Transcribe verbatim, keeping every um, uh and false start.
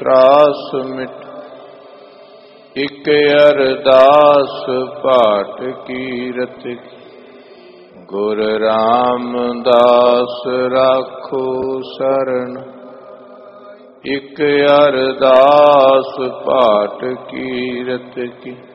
ਤਰਾਸ ਮਿਟ। ਇਕ ਅਰਦਾਸ ਪਾਠ ਕੀਰਤ ਗੁਰ ਰਾਮਦਾਸ ਰਾਖੋ ਸਰਣ। ਇਕ ਅਰਦਾਸ ਪਾਠ ਕੀਰਤ ਕੀ